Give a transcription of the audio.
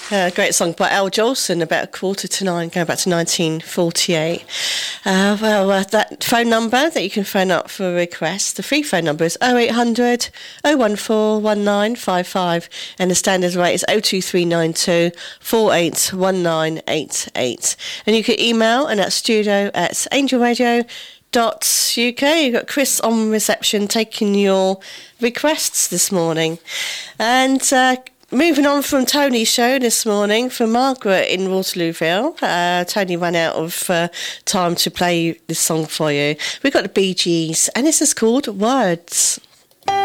Great song by Al Jolson, about 9:15, going back to 1948. That phone number that you can phone up for a request, the free phone number is 0800 014 1955, and the standard rate is 02392 481988. And you can email, and that's studio@angelradio.uk. You've got Chris on reception taking your requests this morning. And moving on from Tony's show this morning, for Margaret in Waterlooville. Tony ran out of time to play this song for you. We've got the Bee Gees, and this is called Words.